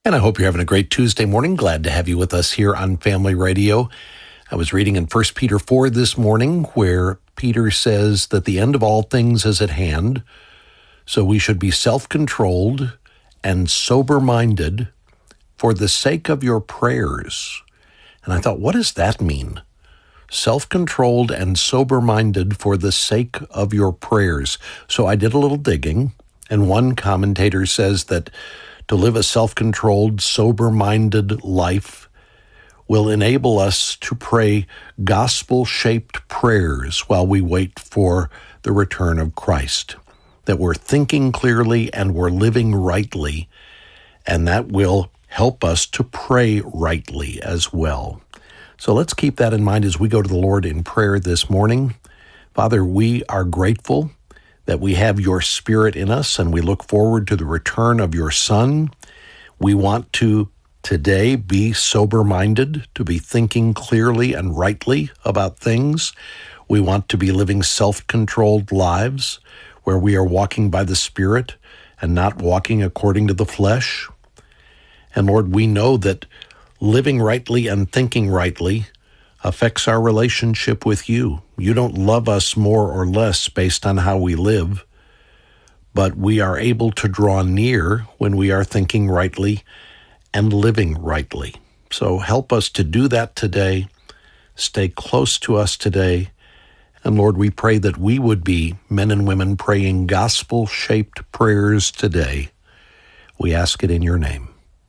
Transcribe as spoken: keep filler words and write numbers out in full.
And I hope you're having a great Tuesday morning. Glad to have you with us here on Family Radio. I was reading in First Peter four this morning where Peter says that the end of all things is at hand, so we should be self-controlled and sober-minded for the sake of your prayers. And I thought, what does that mean? Self-controlled and sober-minded for the sake of your prayers. So I did a little digging, and one commentator says that to live a self-controlled, sober-minded life will enable us to pray gospel-shaped prayers while we wait for the return of Christ. That we're thinking clearly and we're living rightly, and that will help us to pray rightly as well. So let's keep that in mind as we go to the Lord in prayer this morning. Father, we are grateful that we have your Spirit in us, and we look forward to the return of your Son. We want to today be sober-minded, to be thinking clearly and rightly about things. We want to be living self-controlled lives where we are walking by the Spirit and not walking according to the flesh. And Lord, we know that living rightly and thinking rightly affects our relationship with you. You don't love us more or less based on how we live, but we are able to draw near when we are thinking rightly and living rightly. So help us to do that today. Stay close to us today. And Lord, we pray that we would be men and women praying gospel-shaped prayers today. We ask it in your name.